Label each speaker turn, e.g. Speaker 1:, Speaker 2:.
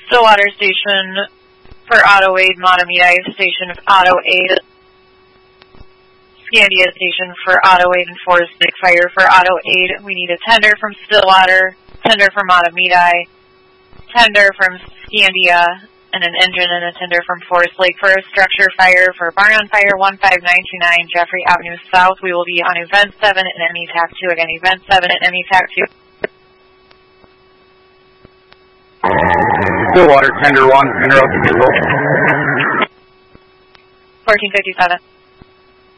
Speaker 1: Stillwater Station for Auto Aid, Matamidi Station for Auto Aid, Scandia Station for Auto Aid, and Forest Lake Fire for Auto Aid. We need a tender from Stillwater, tender from Matamidi, tender from Scandia, and an engine and a tender from Forest Lake for a structure fire for Barn on Fire 15929 Jeffrey Avenue South. We will be on Event 7 and METAC 2. Again, Event 7 and METAC 2.
Speaker 2: Stillwater, tender 1, interrupt control.
Speaker 1: 1457.